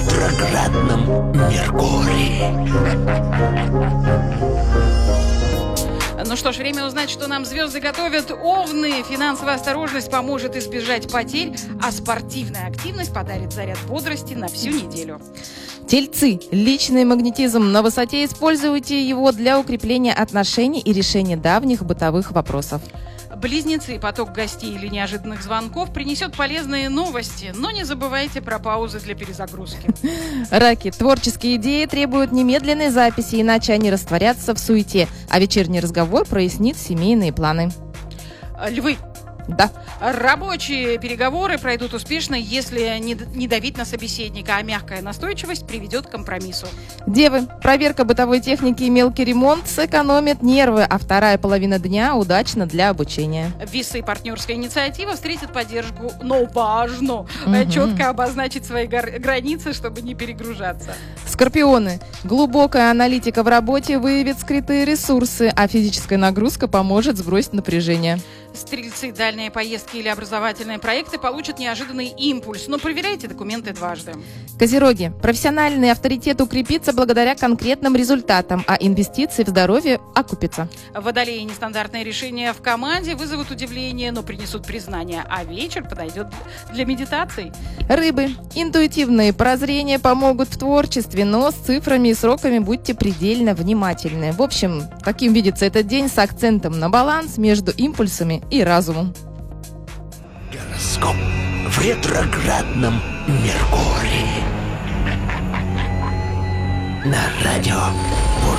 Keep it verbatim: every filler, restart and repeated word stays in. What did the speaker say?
ретроградном Меркурии. Ну что ж, время узнать, что нам звезды готовят. Овны. Финансовая осторожность поможет избежать потерь, а спортивная активность подарит заряд бодрости на всю неделю. Тельцы. Личный магнетизм на высоте. Используйте его для укрепления отношений и решения давних бытовых вопросов. Близнецы. Поток гостей или неожиданных звонков принесет полезные новости, но не забывайте про паузы для перезагрузки. Раки. Творческие идеи требуют немедленной записи, иначе они растворятся в суете, а вечерний разговор прояснит семейные планы. Львы. Да. Рабочие переговоры пройдут успешно, если не, не давить на собеседника, а мягкая настойчивость приведет к компромиссу. Девы. Проверка бытовой техники и мелкий ремонт сэкономит нервы, а вторая половина дня удачна для обучения. Весы. Партнерская инициатива встретит поддержку, но важно Угу. четко обозначить свои гар- границы, чтобы не перегружаться. Скорпионы. Глубокая аналитика в работе выявит скрытые ресурсы, а физическая нагрузка поможет сбросить напряжение. Стрельцы. Дальние поездки или образовательные проекты получат неожиданный импульс, но проверяйте документы дважды. Козероги. Профессиональный авторитет укрепится благодаря конкретным результатам, а инвестиции в здоровье окупятся. Водолеи. Нестандартные решения в команде вызовут удивление, но принесут признание, а вечер подойдет для медитаций. Рыбы. Интуитивные прозрения помогут в творчестве, но с цифрами и сроками будьте предельно внимательны. В общем, таким видится этот день с акцентом на баланс между импульсами и разумом. Гороскоп в ретроградном Меркурии. На радио